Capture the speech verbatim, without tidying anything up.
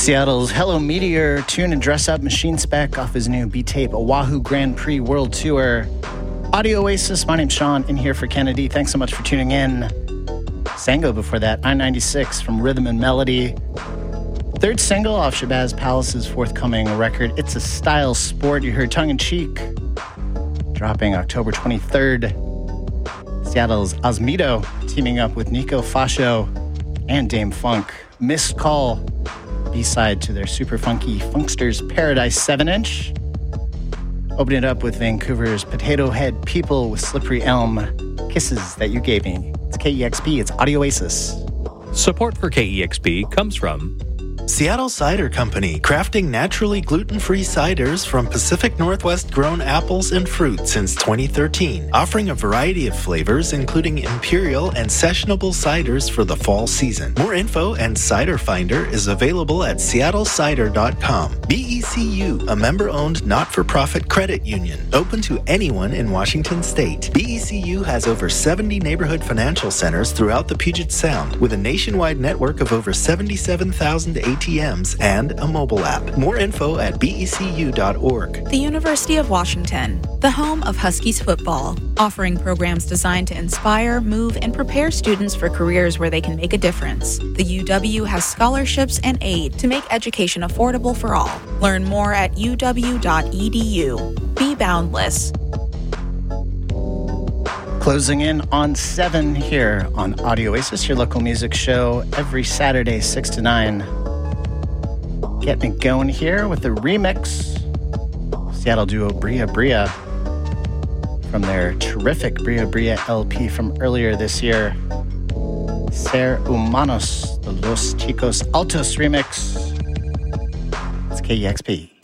Seattle's Hello Meteor tune and dress up Machine Spec off his new B-Tape Oahu Grand Prix World Tour. Audio Oasis, my name's Sean, in here for Kennedy. Thanks so much for tuning in. Sango before that, I ninety-six from Rhythm and Melody. Third single off Shabazz Palace's forthcoming record, It's a Style Sport. You heard Tongue in Cheek, dropping October twenty-third. Seattle's Osmito teaming up with Nico Fascio and Dame Funk. Missed Call, B-side to their super funky Funksters Paradise seven inch. Opening it up with Vancouver's Potato Head People with Slippery Elm, Kisses That You Gave Me. It's K E X P, it's Audio Oasis. Support for K E X P comes from Seattle Cider Company, crafting naturally gluten-free ciders from Pacific Northwest grown apples and fruit since twenty thirteen, offering a variety of flavors including imperial and sessionable ciders for the fall season. More info and Cider Finder is available at seattle cider dot com. B E C U, a member-owned not-for-profit credit union, open to anyone in Washington State. B E C U has over seventy neighborhood financial centers throughout the Puget Sound, with a nationwide network of over seventy-seven thousand A T Ms and a mobile app. More info at B E C U dot org. The University of Washington, the home of Huskies football, offering programs designed to inspire, move, and prepare students for careers where they can make a difference. The U W has scholarships and aid to make education affordable for all. Learn more at u w dot e d u. Be boundless. Closing in on seven here on Audio Oasis, your local music show, every Saturday, six to nine. Getting it going here with a remix. Seattle duo Bria Bria from their terrific Bria Bria L P from earlier this year. Ser Humanos, the Los Chicos Altos remix. It's K E X P.